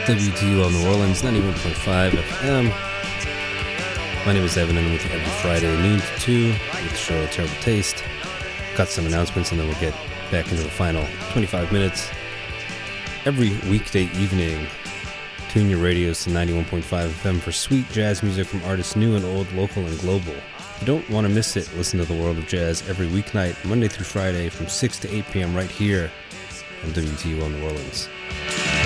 WTUL New Orleans, 91.5 FM. My name is Evan, and I'm with you every Friday, noon to 2, with the show Terrible Taste. Got some announcements, and then we'll get back into the final 25 minutes. Every weekday evening, tune your radios to 91.5 FM for sweet jazz music from artists new and old, local and global. If you don't want to miss it, listen to The World of Jazz every weeknight, Monday through Friday, from 6 to 8 p.m. right here on WTUL New Orleans.